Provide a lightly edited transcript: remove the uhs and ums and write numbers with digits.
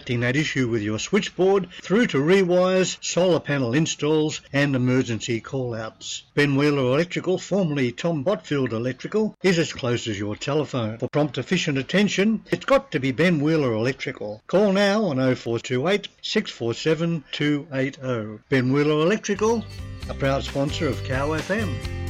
That issue with your switchboard through to rewires, solar panel installs and emergency call-outs. Ben Wheeler Electrical, formerly Tom Botfield Electrical, is as close as your telephone. For prompt efficient attention, it's got to be Ben Wheeler Electrical. Call now on 0428 647 280. Ben Wheeler Electrical, a proud sponsor of Cow FM.